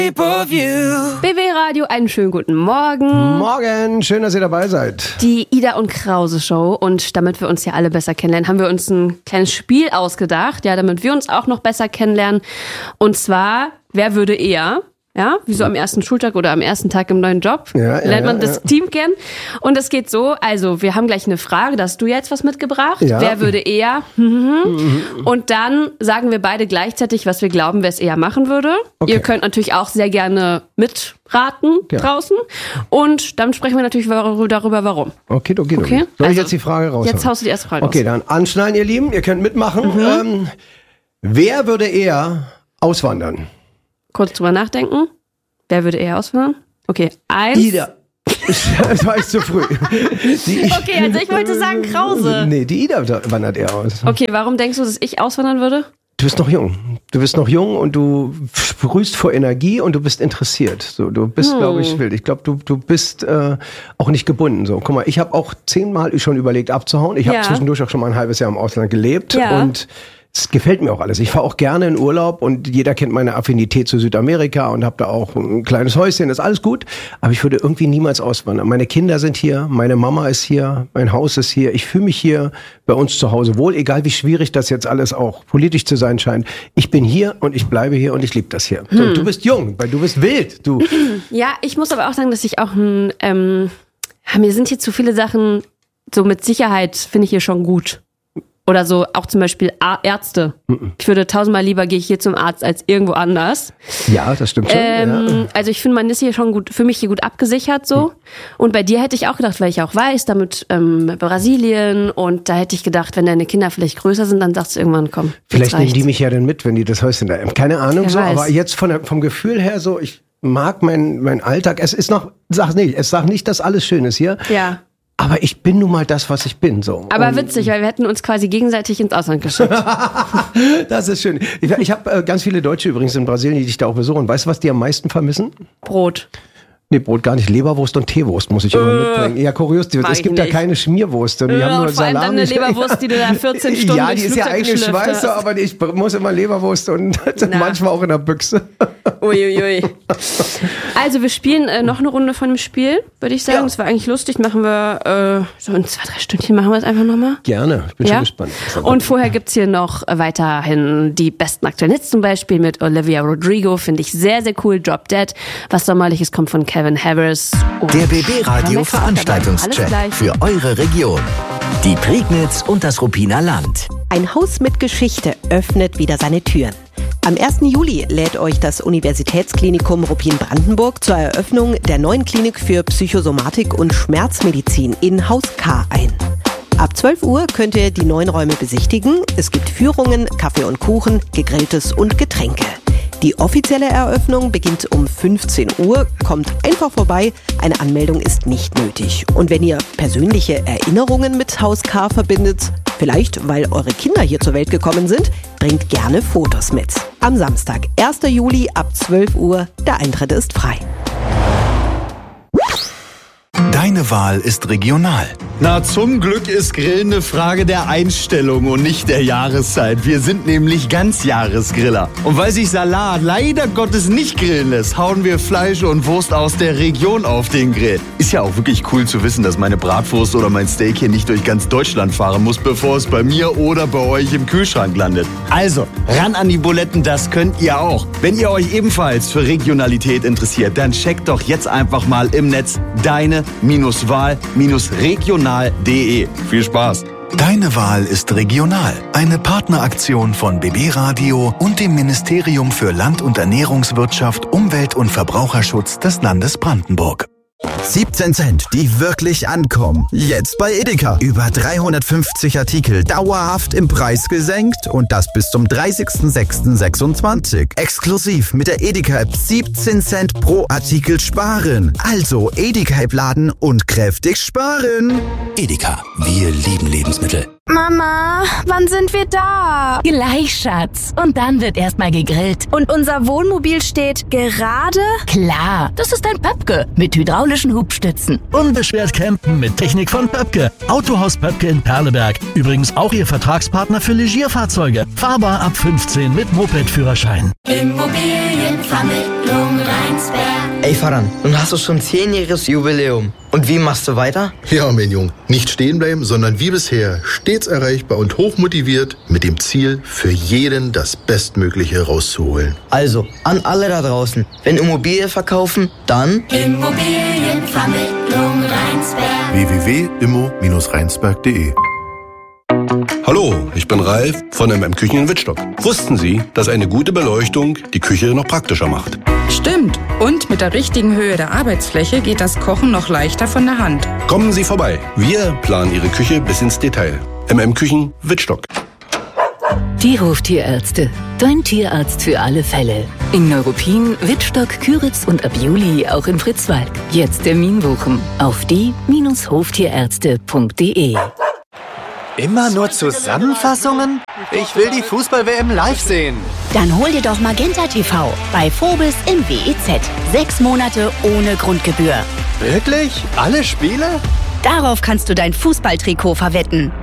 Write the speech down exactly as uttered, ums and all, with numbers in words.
B W Radio, einen schönen guten Morgen. Morgen, schön, dass ihr dabei seid. Die Ida und Krause Show. Und damit wir uns ja alle besser kennenlernen, haben wir uns ein kleines Spiel ausgedacht, ja, damit wir uns auch noch besser kennenlernen. Und zwar, wer würde eher? Ja, wie so am ersten Schultag oder am ersten Tag im neuen Job. Ja, ja, lernt man ja, das ja. Team kennen. Und es geht so, also wir haben gleich eine Frage, da hast du jetzt was mitgebracht. Ja. Wer würde eher? Und dann sagen wir beide gleichzeitig, was wir glauben, wer es eher machen würde. Okay. Ihr könnt natürlich auch sehr gerne mitraten Ja. draußen. Und dann sprechen wir natürlich darüber, warum. Okay, okay, Okay, okay. Soll ich also, jetzt die Frage raushauen? Jetzt haust du die erste Frage Okay, raus. dann anschnallen, ihr Lieben. Ihr könnt mitmachen. Ähm, wer würde eher auswandern? Kurz drüber nachdenken. Wer würde eher auswandern? Okay, eins. Ida. Das war ich zu früh. Die, Okay, also ich wollte sagen Krause. Nee, die Ida wandert eher aus. Okay, warum denkst du, dass ich auswandern würde? Du bist noch jung. Du bist noch jung und du sprühst vor Energie und du bist interessiert. So, du bist, Hm. glaube ich, wild. Ich glaube, du, du bist äh, auch nicht gebunden. So, guck mal, ich habe auch zehnmal schon überlegt abzuhauen. Ich habe Ja. zwischendurch auch schon mal ein halbes Jahr im Ausland gelebt Ja. und es gefällt mir auch alles. Ich fahre auch gerne in Urlaub und jeder kennt meine Affinität zu Südamerika und habe da auch ein kleines Häuschen, ist alles gut. Aber ich würde irgendwie niemals auswandern. Meine Kinder sind hier, meine Mama ist hier, mein Haus ist hier. Ich fühle mich hier bei uns zu Hause wohl, egal wie schwierig das jetzt alles auch politisch zu sein scheint. Ich bin hier und ich bleibe hier und ich liebe das hier. So, du bist jung, weil du bist wild. Du Ja, ich muss aber auch sagen, dass ich auch ein, ähm, ja, mir sind hier zu viele Sachen, so mit Sicherheit finde ich hier schon gut. Oder so auch zum Beispiel A- Ärzte. Ich würde tausendmal lieber gehe ich hier zum Arzt als irgendwo anders. Ja, das stimmt schon. Ähm, ja. Also ich finde, man ist hier schon gut, für mich hier gut abgesichert so. Und bei dir hätte ich auch gedacht, weil ich auch weiß, damit ähm, Brasilien und da hätte ich gedacht, wenn deine Kinder vielleicht größer sind, dann sagst du irgendwann, komm, Vielleicht jetzt nehmen die reicht's. mich ja dann mit, wenn die das Häuschen da haben. Keine Ahnung Wer so, weiß. aber jetzt von der, vom Gefühl her so, ich mag meinen mein Alltag. Es ist noch, sag nicht, es sagt nicht, dass alles schön ist hier. Ja. Aber ich bin nun mal das, was ich bin. So. Aber Und witzig, weil wir hätten uns quasi gegenseitig ins Ausland geschickt. das ist schön. Ich, ich habe äh, ganz viele Deutsche übrigens in Brasilien, die dich da auch besuchen. Weißt du, was die am meisten vermissen? Brot. Nee, Brot gar nicht. Leberwurst und Teewurst muss ich immer mitbringen. Ja, kurios. Die, mag es ich gibt ja nicht. keine Schmierwurst. Und die Ja, haben nur und vor allem dann Salami. eine Leberwurst, die du da vierzehn Stunden Ja, durchs die ist ja Flugzeug eingeschweißt, geschlürft hast. aber ich muss immer Leberwurst und Na. manchmal auch in der Büchse. Uiuiui. Also wir spielen äh, noch eine Runde von dem Spiel, würde ich sagen. Ja. Das war eigentlich lustig. Machen wir äh, so in zwei, drei Stündchen machen wir es einfach nochmal. Gerne. Ich bin Ja? schon gespannt. Und vorher gibt's hier noch äh, weiterhin die besten aktuellen Hits, zum Beispiel mit Olivia Rodrigo. Finde ich sehr, sehr cool. Drop Dead. Was Sommerliches kommt von Kevin Harris. Und Der B B Radio Alles Veranstaltungscheck gleich. für eure Region. Die Prignitz und das Ruppiner Land. Ein Haus mit Geschichte öffnet wieder seine Türen. Am ersten Juli lädt euch das Universitätsklinikum Ruppin-Brandenburg zur Eröffnung der neuen Klinik für Psychosomatik und Schmerzmedizin in Haus K ein. Ab zwölf Uhr könnt ihr die neuen Räume besichtigen. Es gibt Führungen, Kaffee und Kuchen, Gegrilltes und Getränke. Die offizielle Eröffnung beginnt um fünfzehn Uhr. Kommt einfach vorbei. Eine Anmeldung ist nicht nötig. Und wenn ihr persönliche Erinnerungen mit Haus K verbindet, vielleicht weil eure Kinder hier zur Welt gekommen sind, bringt gerne Fotos mit. Am Samstag, ersten Juli ab zwölf Uhr. Der Eintritt ist frei. Deine Wahl ist regional. Na, zum Glück ist Grillen eine Frage der Einstellung und nicht der Jahreszeit. Wir sind nämlich Ganzjahresgriller. Und weil sich Salat leider Gottes nicht grillen lässt, hauen wir Fleisch und Wurst aus der Region auf den Grill. Ist ja auch wirklich cool zu wissen, dass meine Bratwurst oder mein Steak hier nicht durch ganz Deutschland fahren muss, bevor es bei mir oder bei euch im Kühlschrank landet. Also, ran an die Buletten, das könnt ihr auch. Wenn ihr euch ebenfalls für Regionalität interessiert, dann checkt doch jetzt einfach mal im Netz deine-wahl-regional punkt de. Viel Spaß! Deine Wahl ist regional. Eine Partneraktion von B B Radio und dem Ministerium für Land- und Ernährungswirtschaft, Umwelt- und Verbraucherschutz des Landes Brandenburg. siebzehn Cent, die wirklich ankommen. Jetzt bei Edeka. Über dreihundertfünfzig Artikel dauerhaft im Preis gesenkt und das bis zum dreißigsten sechsten sechsundzwanzig. Exklusiv mit der Edeka-App siebzehn Cent pro Artikel sparen. Also Edeka-App laden und kräftig sparen. Edeka, wir lieben Lebensmittel. Mama, wann sind wir da? Gleich, Schatz. Und dann wird erstmal gegrillt. Und unser Wohnmobil steht gerade? Klar, das ist ein Pöpke mit hydraulischen Hubstützen. Unbeschwert campen mit Technik von Pöpke. Autohaus Pöpke in Perleberg. Übrigens auch Ihr Vertragspartner für Legierfahrzeuge. Fahrbar ab fünfzehn mit Moped-Führerschein. Immobilienvermittlung Rheinsberg. Ey Faran, nun hast du schon zehnjähriges Jubiläum. Und wie machst du weiter? Ja, mein Junge, nicht stehen bleiben, sondern wie bisher stets erreichbar und hochmotiviert mit dem Ziel, für jeden das Bestmögliche rauszuholen. Also, an alle da draußen, wenn Immobilien verkaufen, dann Immobilienvermittlung Rheinsberg. w w w punkt immo Bindestrich rheinsberg punkt de Hallo, ich bin Ralf von M M Küchen in Wittstock. Wussten Sie, dass eine gute Beleuchtung die Küche noch praktischer macht? Stimmt. Und mit der richtigen Höhe der Arbeitsfläche geht das Kochen noch leichter von der Hand. Kommen Sie vorbei. Wir planen Ihre Küche bis ins Detail. M M Küchen Wittstock. Die Hoftierärzte. Dein Tierarzt für alle Fälle. In Neuruppin, Wittstock, Küritz und ab Juli auch in Fritzwald. Jetzt Termin buchen auf die Hoftierärzte punkt de. Immer nur Zusammenfassungen? Ich will die Fußball-W M live sehen. Dann hol dir doch Magenta T V bei Phobis im W E Z. Sechs Monate ohne Grundgebühr. Wirklich? Alle Spiele? Darauf kannst du dein Fußballtrikot verwetten.